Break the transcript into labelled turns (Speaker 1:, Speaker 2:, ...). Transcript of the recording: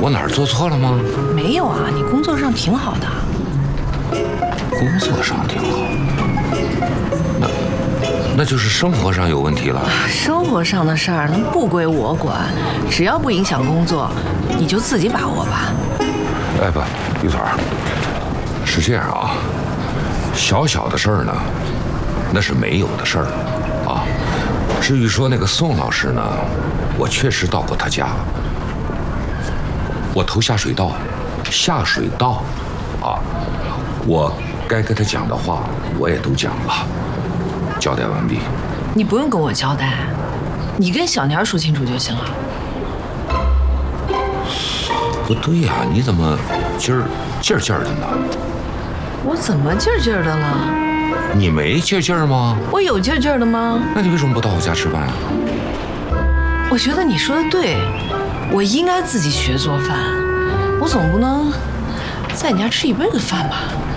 Speaker 1: 我哪儿做错了吗？
Speaker 2: 没有啊，你工作上挺好的。
Speaker 1: 工作上挺好，那就是生活上有问题了。
Speaker 2: 生活上的事儿那不归我管，只要不影响工作，你就自己把握吧。
Speaker 1: 哎不，玉团，是这样啊，小小的事儿呢，那是没有的事儿啊。至于说那个宋老师呢，我确实到过他家，我投下水道啊，我该跟他讲的话我也都讲了，交代完毕。
Speaker 2: 你不用跟我交代，你跟小年说清楚就行了。
Speaker 1: 不对呀，你怎么今儿劲儿的呢？
Speaker 2: 我怎么劲儿的了？
Speaker 1: 你没劲儿吗？
Speaker 2: 我有劲儿的吗？
Speaker 1: 那你为什么不到我家吃饭啊？
Speaker 2: 我觉得你说的对，我应该自己学做饭，我总不能在你家吃一辈子饭吧？